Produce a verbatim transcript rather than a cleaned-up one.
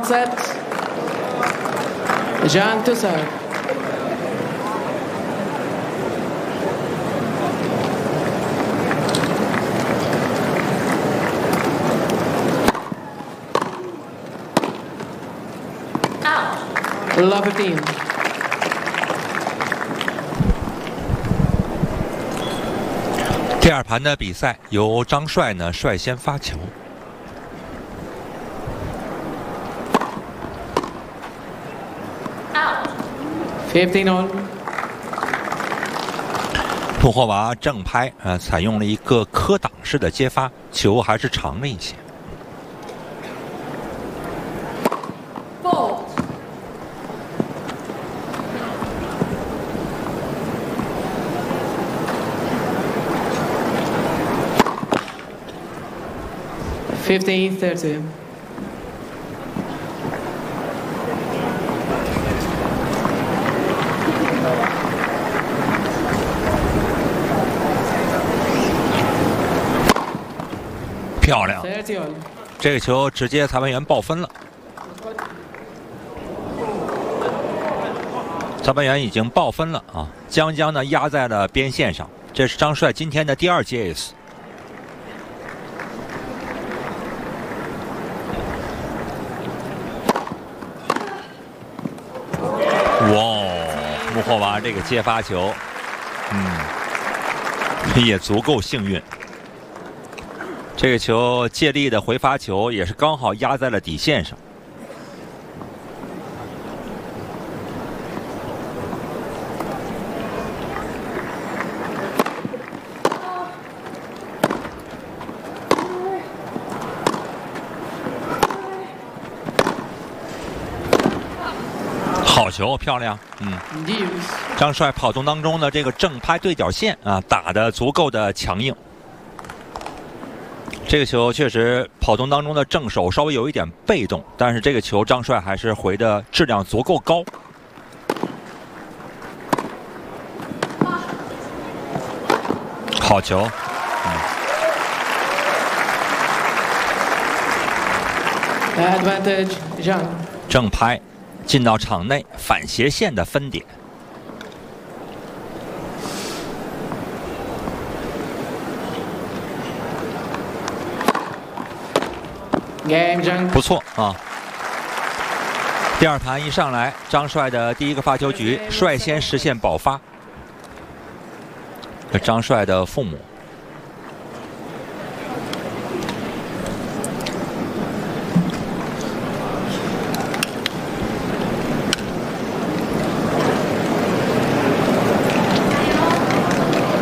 Start set. Zhang to serve. Love fifteen. 第二盘的比赛由张帅呢率先发球。 fifteen on. 穆霍娃正拍啊、呃，采用了一个科档式的接发，球还是长了一些。 fifteen thirty. 漂亮， thirty on. 这个球直接裁判员爆分了。裁判员已经爆分了啊，将将呢压在了边线上。这是张帅今天的第二记 ace。 哇，穆霍娃这个接发球，嗯，也足够幸运。这个球借力的回发球也是刚好压在了底线上。好球，漂亮，嗯。张帅跑动当中的这个正拍对角线啊，打得足够的强硬。这个球确实跑动当中的正手稍微有一点被动，但是这个球张帅还是回的质量足够高。好球，嗯。 Advantage, Zhang. 正拍。 进到场内反斜线的分点，不错啊！第二盘一上来，张帅的第一个发球局率先实现保发。这张帅的父母